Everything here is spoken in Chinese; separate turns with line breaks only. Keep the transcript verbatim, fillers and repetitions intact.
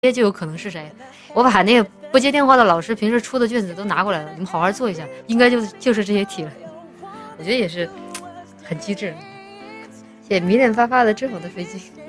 接就有可能是谁。我把那个不接电话的老师平时出的卷子都拿过来了，你们好好做一下，应该就是就是这些题了。我觉得也是很机智。谢谢迷恋发发的真好的飞机。